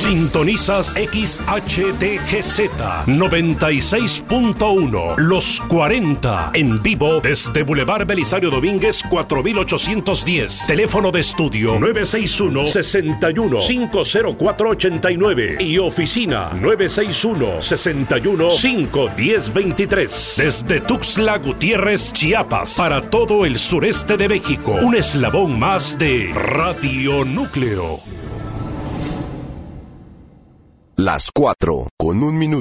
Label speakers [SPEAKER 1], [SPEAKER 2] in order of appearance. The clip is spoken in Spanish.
[SPEAKER 1] Sintonizas XHTGZ 96.1 Los 40 en vivo desde Boulevard Belisario Domínguez 4810. Teléfono de estudio 961-61-50489 y oficina 961-61-51023. Desde Tuxtla Gutiérrez, Chiapas, para todo el sureste de México. Un eslabón más de Radio Núcleo.
[SPEAKER 2] Las 4:01 minuto.